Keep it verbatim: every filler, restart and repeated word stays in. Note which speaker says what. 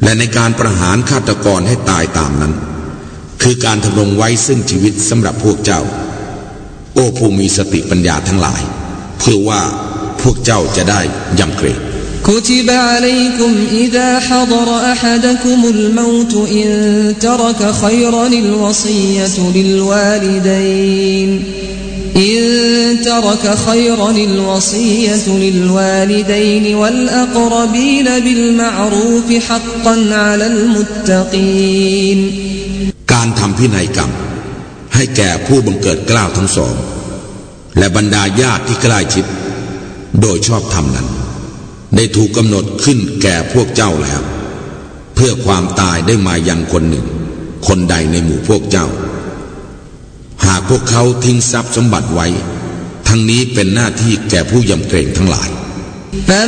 Speaker 1: และในการประหารฆาตกรให้ตายตามนั้นคือการทำรงไว้ซึ่งชีวิตสำหรับพวกเจ้าโอ้ผู้มีสติปัญญาทั้งหลายเพื่อว่าพวกเจ้าจะได้ยำเกรง
Speaker 2: كتب عليكم إذا حضر أحدكم الموت إن ترك خيرا الوصية للوالدين إن ترك خيرا الوصية للوالدين والأقربين بالمعروف حقا على المتقين
Speaker 1: การทำพินัยกรรมให้แก่ผู้บังเกิดเกล้าทั้งสองและบรรดาญาติที่ใกล้ชิดโดยชอบธรรมนั้นได้ถูกกำหนดขึ้นแก่พวกเจ้าแล้วเพื่อความตายได้มายังคนหนึ่งคนใดในหมู่พวกเจ้าหากพวกเขาทิ้งทรัพย์สมบัติไว้ทั้งนี้เป็นหน้าที่แก่ผู้ยำเกรงทั้งหลาย